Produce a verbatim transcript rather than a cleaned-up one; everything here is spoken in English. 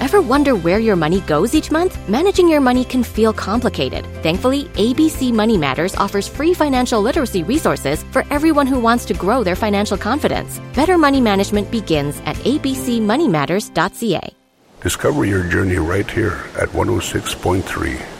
Ever wonder where your money goes each month? Managing your money can feel complicated. Thankfully, A B C Money Matters offers free financial literacy resources for everyone who wants to grow their financial confidence. Better money management begins at a b c money matters dot c a. Discover your journey right here at one oh six point three